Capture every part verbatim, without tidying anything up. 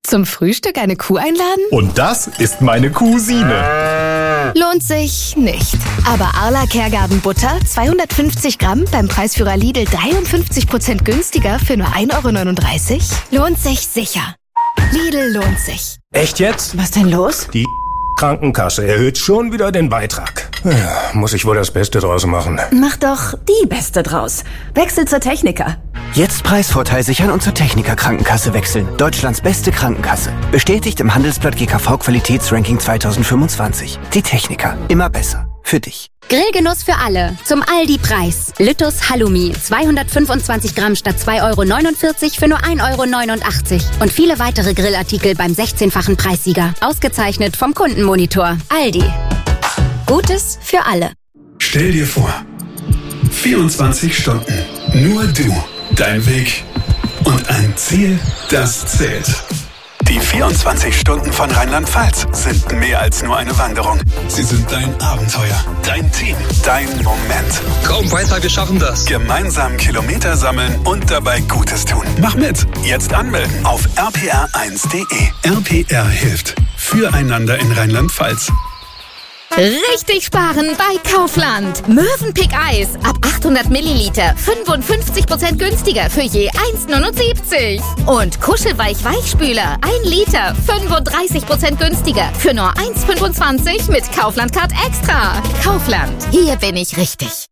Zum Frühstück eine Kuh einladen? Und das ist meine Cousine. Lohnt sich nicht. Aber Arla Kergarten Butter, zweihundertfünfzig Gramm, beim Preisführer Lidl dreiundfünfzig Prozent günstiger für nur ein Euro neununddreißig? Lohnt sich sicher. Lidl lohnt sich. Echt jetzt? Was denn los? Die Krankenkasse erhöht schon wieder den Beitrag. Ja, muss ich wohl das Beste draus machen. Mach doch die Beste draus. Wechsel zur Techniker. Jetzt Preisvorteil sichern und zur Techniker Krankenkasse wechseln. Deutschlands beste Krankenkasse. Bestätigt im Handelsblatt G K V Qualitätsranking zweitausendfünfundzwanzig. Die Techniker. Immer besser. Für dich. Grillgenuss für alle. Zum Aldi-Preis. Lüttus Halloumi. zweihundertfünfundzwanzig Gramm statt zwei Euro neunundvierzig für nur ein Euro neunundachtzig. Und viele weitere Grillartikel beim sechzehnfachen Preissieger. Ausgezeichnet vom Kundenmonitor. Aldi. Gutes für alle. Stell dir vor, vierundzwanzig Stunden. Nur du. Dein Weg und ein Ziel, das zählt. Die vierundzwanzig Stunden von Rheinland-Pfalz sind mehr als nur eine Wanderung. Sie sind dein Abenteuer, dein Team, dein Moment. Komm weiter, wir schaffen das. Gemeinsam Kilometer sammeln und dabei Gutes tun. Mach mit. Jetzt anmelden auf r p r eins punkt d e. R P R hilft. Füreinander in Rheinland-Pfalz. Richtig sparen bei Kaufland. Mövenpick Eis ab achthundert Milliliter fünfundfünfzig Prozent günstiger für je eins Euro neunundsiebzig. Und Kuschelweich Weichspüler ein Liter fünfunddreißig Prozent günstiger für nur eins Euro fünfundzwanzig mit Kaufland Card Extra. Kaufland, hier bin ich richtig.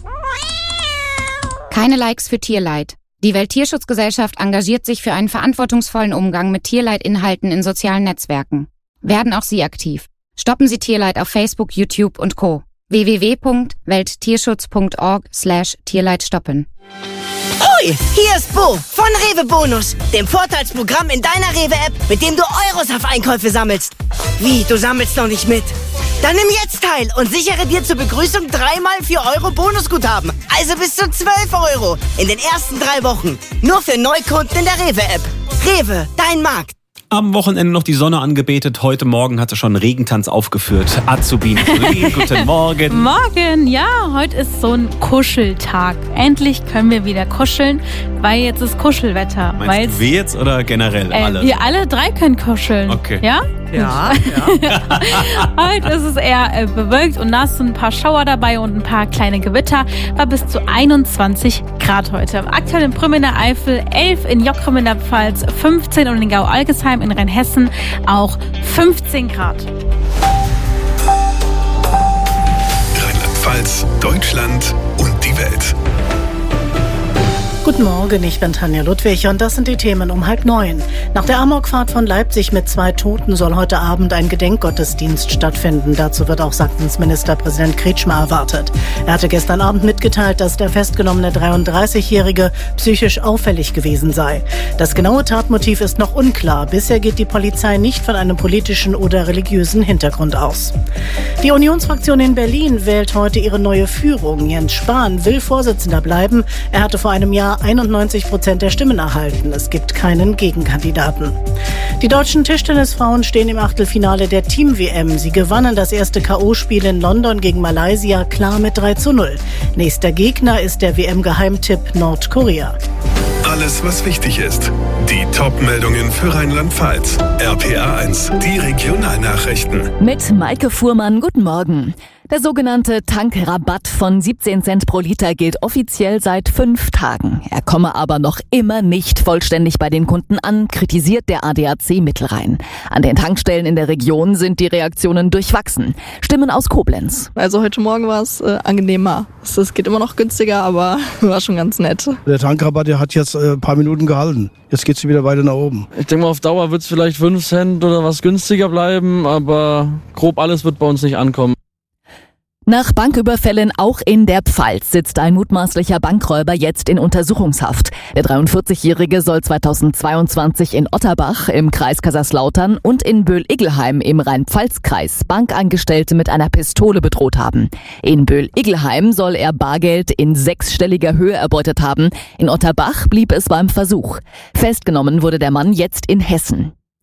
Keine Likes für Tierleid. Die Welttierschutzgesellschaft engagiert sich für einen verantwortungsvollen Umgang mit Tierleidinhalten in sozialen Netzwerken. Werden auch Sie aktiv. Stoppen Sie Tierleid auf Facebook, YouTube und Co. w w w punkt welttierschutz punkt org slash Tierleid stoppen. Hoi, hier ist Bo von Rewe Bonus, dem Vorteilsprogramm in deiner Rewe-App, mit dem du Euros auf Einkäufe sammelst. Wie, du sammelst noch nicht mit? Dann nimm jetzt teil und sichere dir zur Begrüßung dreimal vier Euro Bonusguthaben. Also bis zu zwölf Euro in den ersten drei Wochen. Nur für Neukunden in der Rewe-App. Rewe, dein Markt. Am Wochenende noch die Sonne angebetet. Heute Morgen hat sie schon einen Regentanz aufgeführt. Azubine, guten Morgen. Morgen, ja, heute ist so ein Kuscheltag. Endlich können wir wieder kuscheln, weil jetzt ist Kuschelwetter. Meinst du wir jetzt oder generell äh, alle? Wir alle drei können kuscheln. Okay. Ja? Ja, ja. Heute ist es eher äh, bewölkt und nass, ein paar Schauer dabei und ein paar kleine Gewitter. War bis zu einundzwanzig Grad heute. Aktuell in Prüm in der Eifel, elf in Jockgrim in der Pfalz, fünfzehn und in Gau-Algesheim in Rheinhessen auch fünfzehn Grad. Rheinland-Pfalz, Deutschland und die Welt. Guten Morgen, ich bin Tanja Ludwig und das sind die Themen um halb neun. Nach der Amokfahrt von Leipzig mit zwei Toten soll heute Abend ein Gedenkgottesdienst stattfinden. Dazu wird auch Sachsens Ministerpräsident Kretschmer erwartet. Er hatte gestern Abend mitgeteilt, dass der festgenommene dreiunddreißigjährige psychisch auffällig gewesen sei. Das genaue Tatmotiv ist noch unklar. Bisher geht die Polizei nicht von einem politischen oder religiösen Hintergrund aus. Die Unionsfraktion in Berlin wählt heute ihre neue Führung. Jens Spahn will Vorsitzender bleiben. Er hatte vor einem Jahr einundneunzig Prozent der Stimmen erhalten. Es gibt keinen Gegenkandidaten. Die deutschen Tischtennisfrauen stehen im Achtelfinale der Team-W M. Sie gewannen das erste K O-Spiel in London gegen Malaysia klar mit drei zu null. Nächster Gegner ist der W M-Geheimtipp Nordkorea. Alles, was wichtig ist. Die Top-Meldungen für Rheinland-Pfalz. R P R eins, die Regionalnachrichten. Mit Maike Fuhrmann, guten Morgen. Der sogenannte Tankrabatt von siebzehn Cent pro Liter gilt offiziell seit fünf Tagen. Er komme aber noch immer nicht vollständig bei den Kunden an, kritisiert der A D A C Mittelrhein. An den Tankstellen in der Region sind die Reaktionen durchwachsen. Stimmen aus Koblenz. Also heute Morgen war es äh, angenehmer. Es geht immer noch günstiger, aber war schon ganz nett. Der Tankrabatt, der hat jetzt äh, ein paar Minuten gehalten. Jetzt geht's wieder weiter nach oben. Ich denke mal, auf Dauer wird es vielleicht fünf Cent oder was günstiger bleiben, aber grob alles wird bei uns nicht ankommen. Nach Banküberfällen auch in der Pfalz sitzt ein mutmaßlicher Bankräuber jetzt in Untersuchungshaft. Der dreiundvierzigjährige soll zweitausendzweiundzwanzig in Otterbach im Kreis Kaiserslautern und in Böhl-Iggelheim im Rhein-Pfalz-Kreis Bankangestellte mit einer Pistole bedroht haben. In Böhl-Iggelheim soll er Bargeld in sechsstelliger Höhe erbeutet haben. In Otterbach blieb es beim Versuch. Festgenommen wurde der Mann jetzt in Hessen.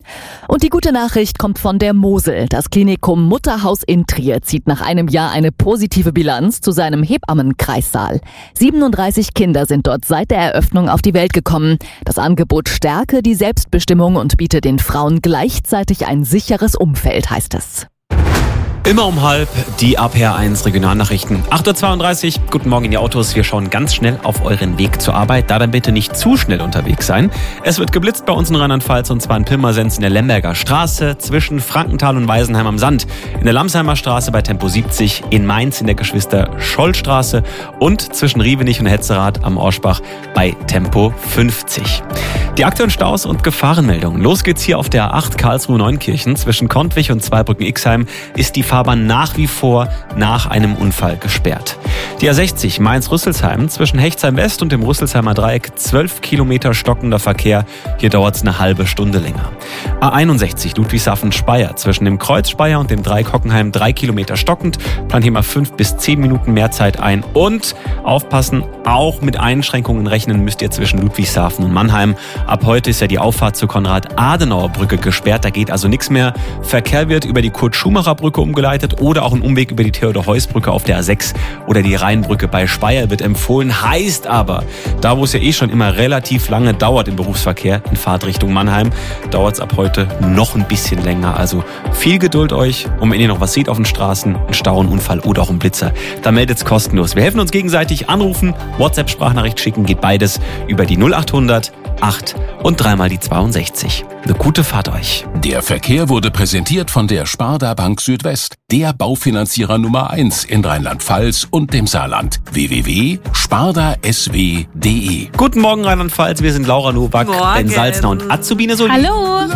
Und die gute Nachricht kommt von der Mosel. Das Klinikum Mutterhaus in Trier zieht nach einem Jahr eine positive Bilanz zu seinem Hebammenkreissaal. siebenunddreißig Kinder sind dort seit der Eröffnung auf die Welt gekommen. Das Angebot stärke die Selbstbestimmung und biete den Frauen gleichzeitig ein sicheres Umfeld, heißt es. Immer um halb die A P R eins Regionalnachrichten. acht Uhr zweiunddreißig, guten Morgen in die Autos. Wir schauen ganz schnell auf euren Weg zur Arbeit. Da dann bitte nicht zu schnell unterwegs sein. Es wird geblitzt bei uns in Rheinland-Pfalz und zwar in Pirmasens in der Lemberger Straße, zwischen Frankenthal und Weisenheim am Sand, in der Lamsheimer Straße bei Tempo siebzig, in Mainz in der Geschwister-Scholl-Straße und zwischen Rievenich und Hetzerath am Orschbach bei Tempo fünfzig. Die aktuellen Staus und Gefahrenmeldungen. Los geht's hier auf der A acht Karlsruhe-Neunkirchen. Zwischen Kontwich und Zweibrücken-Ixheim ist die Fahrbahn nach wie vor nach einem Unfall gesperrt. Die A sechzig Mainz-Rüsselsheim zwischen Hechtsheim West und dem Rüsselsheimer Dreieck zwölf Kilometer stockender Verkehr. Hier dauert's eine halbe Stunde länger. A einundsechzig Ludwigshafen-Speyer zwischen dem Kreuz Speyer und dem Dreieck Hockenheim drei Kilometer stockend. Plant hier mal fünf bis zehn Minuten mehr Zeit ein. Und aufpassen, auch mit Einschränkungen rechnen müsst ihr zwischen Ludwigshafen und Mannheim. Ab heute ist ja die Auffahrt zur Konrad-Adenauer-Brücke gesperrt. Da geht also nichts mehr. Verkehr wird über die Kurt-Schumacher-Brücke umgeleitet oder auch ein Umweg über die Theodor-Heuss-Brücke auf der A sechs oder die Rheinbrücke bei Speyer wird empfohlen. Heißt aber, da wo es ja eh schon immer relativ lange dauert im Berufsverkehr in Fahrtrichtung Mannheim, dauert es ab heute noch ein bisschen länger. Also viel Geduld euch und wenn ihr noch was seht auf den Straßen, einen Stau, einen Unfall oder auch einen Blitzer, dann meldet es kostenlos. Wir helfen uns gegenseitig, anrufen, WhatsApp-Sprachnachricht schicken, geht beides über die null achthundert acht und dreimal die zweiundsechzig. Eine gute Fahrt euch. Der Verkehr wurde präsentiert von der Sparda Bank Südwest, der Baufinanzierer Nummer eins in Rheinland-Pfalz und dem Saarland. w w w punkt sparda s w punkt d e. Guten Morgen Rheinland-Pfalz, wir sind Laura Nowak, Ben Salzner und Azubine Solin. Hallo.